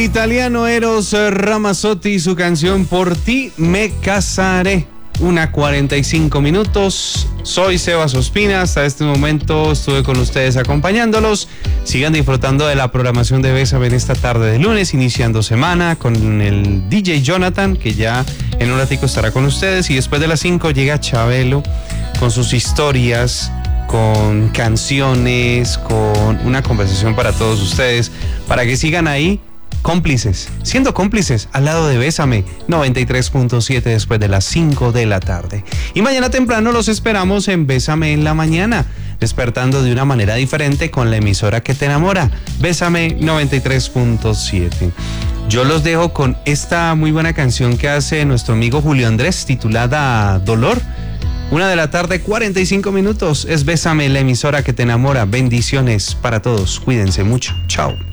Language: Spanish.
Italiano Eros Ramazzotti y su canción Por ti me casaré. 1:45 minutos. Soy Sebas Ospina. Hasta este momento estuve con ustedes acompañándolos. Sigan disfrutando de la programación de Bésame en esta tarde de lunes, iniciando semana con el DJ Jonathan, que ya en un ratico estará con ustedes. Y después de las 5 llega Chabelo con sus historias, con canciones, con una conversación para todos ustedes, para que sigan ahí cómplices, siendo cómplices al lado de Bésame 93.7 después de las 5 de la tarde. Y mañana temprano los esperamos en Bésame en la mañana, despertando de una manera diferente con la emisora que te enamora, Bésame 93.7. Yo los dejo con esta muy buena canción que hace nuestro amigo Julio Andrés, titulada Dolor. 1:45 p.m. Es Bésame, la emisora que te enamora. Bendiciones para todos. Cuídense mucho. Chao.